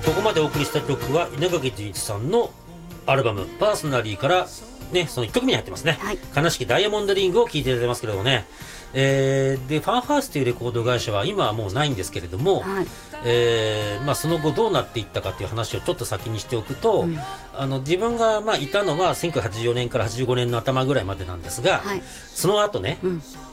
ここまでお送りした曲は稲垣潤一さんのアルバムパーソナリーからね、その1曲目に入ってますね、悲しきダイヤモンドリングを聴いていただいてますけれどもね、でファンハウスというレコード会社は今はもうないんですけれども、その後どうなっていったかという話をちょっと先にしておくと、自分がいたのは1984年から85年の頭ぐらいまでなんですが、その後ね、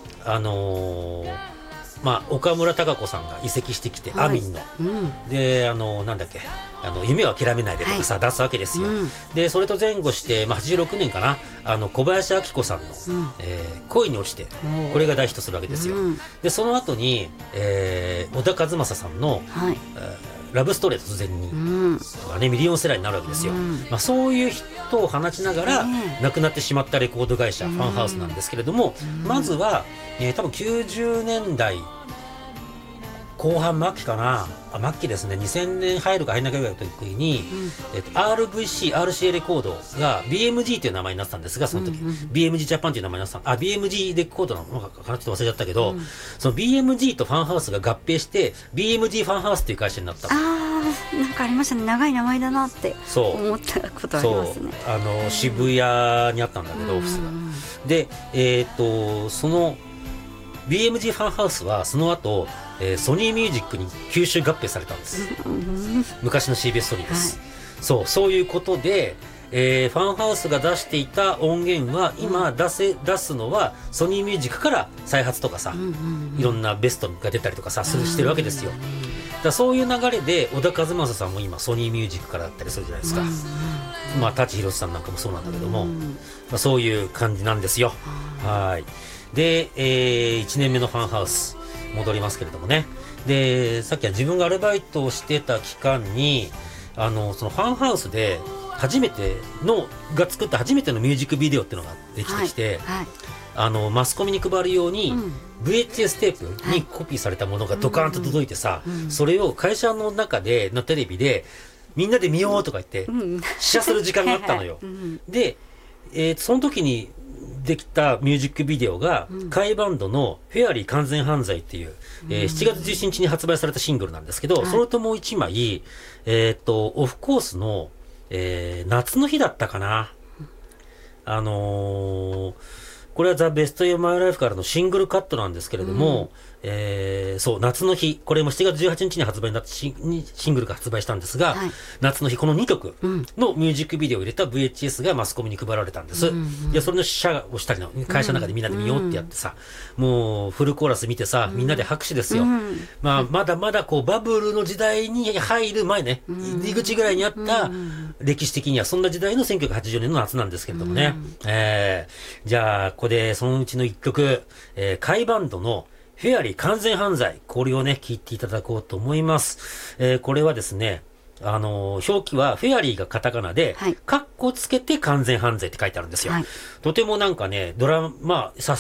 岡村孝子さんが移籍してきて、アミンの、でなんだっけ、夢を諦めないでとかさ、出すわけですよ、でそれと前後して、86年かな、小林明子さんの、恋に落ちて、これが大ヒットするわけですよ、でその後に、小田和正さんの、ラブストーリー突然に、とかね、ミリオンセラーになるわけですよ、そういうヒットを放ちながら、亡くなってしまったレコード会社、ファンハウスなんですけれども、まずは、多分90年代後半末期かな、末期ですね、2000年入るか入らないかぐらいの時に、RVC、RCA レコードが BMG という名前になってたんですが、その時、BMG ジャパンという名前になってた、BMG レコードなのかな、ちょっと忘れちゃったけど、その BMG とファンハウスが合併して、BMG ファンハウスという会社になった。 なんかありましたね、長い名前だなって思ったことありますね。 渋谷にあったんだけど、オフィスが。で、その BMG ファンハウスはその後、ソニーミュージックに吸収合併されたんです、昔の CBS ソニーです、そういうことで、ファンハウスが出していた音源は今出すのはソニーミュージックから再発とかさ、いろんなベストが出たりとかさしてるわけですよ。だそういう流れで小田和正さんも今ソニーミュージックからだったりするじゃないですか、舘ひろしさんなんかもそうなんだけども、そういう感じなんですよ。で、1年目のファンハウス戻りますけれどもね、でさっきは自分がアルバイトをしてた期間にそのファンハウスでが作った初めてのミュージックビデオっていうのができてきて、マスコミに配るように、VHS テープにコピーされたものがドカーンと届いてさ、それを会社の中でのテレビでみんなで見ようとか言って試写する時間があったのよ。で、その時にできたミュージックビデオが、甲斐バンドのフェアリー完全犯罪っていう、7月17日に発売されたシングルなんですけど、それともう1枚、オフコースの、夏の日だったかな。これはザ・ベスト・オブ・マイ・ライフからのシングルカットなんですけれども、そう、夏の日、これも7月18日に発売になってシングルが発売したんですが、夏の日、この2曲のミュージックビデオを入れた VHS がマスコミに配られたんです。で、それの試写をしたりの、会社の中でみんなで見ようってやってさ、もうフルコーラス見てさ、みんなで拍手ですよ。まだまだこうバブルの時代に入る前ね、入り口ぐらいにあった歴史的にはそんな時代の1980年の夏なんですけれどもね。じゃあ、ここでそのうちの1曲、甲斐バンドのフェアリー完全犯罪、これをね、聞いていただこうと思います。これはですね、表記はフェアリーがカタカナで、カッコつけて完全犯罪って書いてあるんですよ。とてもなんかね、サ